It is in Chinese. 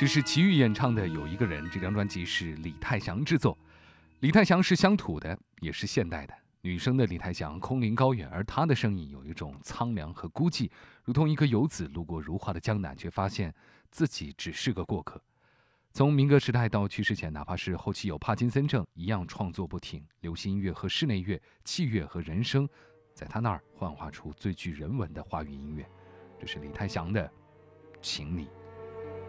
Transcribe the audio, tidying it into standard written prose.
这是齐豫演唱的《有一个人》，这张专辑是李泰祥制作。李泰祥是乡土的，也是现代的。女生的李泰祥空灵高远，而她的声音有一种苍凉和孤寂，如同一个游子路过如画的江南，却发现自己只是个过客。从民歌时代到去世前，哪怕是后期有帕金森症，一样创作不停。流行音乐和室内乐、器乐和人声，在他那儿幻化出最具人文的华语音乐。这是李泰祥的《请你》。